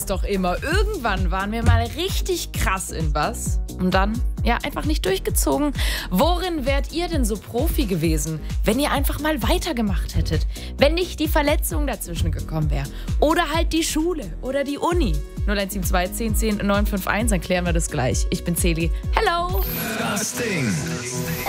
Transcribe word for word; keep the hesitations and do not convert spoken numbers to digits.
doch immer. Irgendwann waren wir mal richtig krass in was und dann, ja, einfach nicht durchgezogen. Worin wärt ihr denn so Profi gewesen, wenn ihr einfach mal weitergemacht hättet? Wenn nicht die Verletzung dazwischen gekommen wäre? Oder halt die Schule oder die Uni? null eins sieben zwei, zehn, zehn, neun fünf eins, dann klären wir das gleich. Ich bin Celi. Hello! Das Ding.